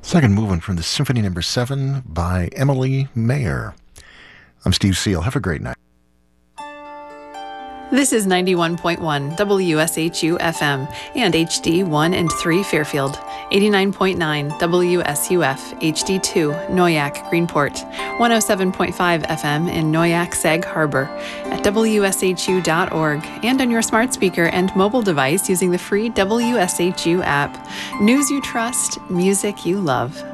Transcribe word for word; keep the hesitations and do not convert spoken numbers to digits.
Second movement from the Symphony Number Seven by Emily Mayer. I'm Steve Seal. Have a great night. This is ninety-one point one W S H U F M and H D one and three Fairfield, eighty-nine point nine W S U F H D two Noyac Greenport, one oh seven point five F M in Noyac Sag Harbor, at W S H U dot org, and on your smart speaker and mobile device using the free W S H U app. News you trust, music you love.